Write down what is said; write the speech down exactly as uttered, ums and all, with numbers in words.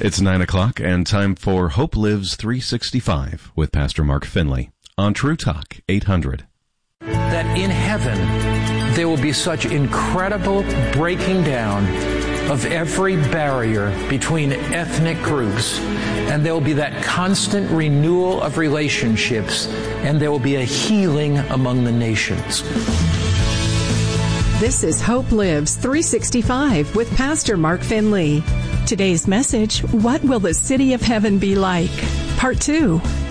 It's nine o'clock and time for Hope Lives three sixty-five with Pastor Mark Finley on True Talk eight hundred. That in heaven there will be such incredible breaking down of every barrier between ethnic groups, and there will be that constant renewal of relationships, and there will be a healing among the nations. This is Hope Lives three sixty-five with Pastor Mark Finley. Today's message, what will the city of heaven be like? Part two.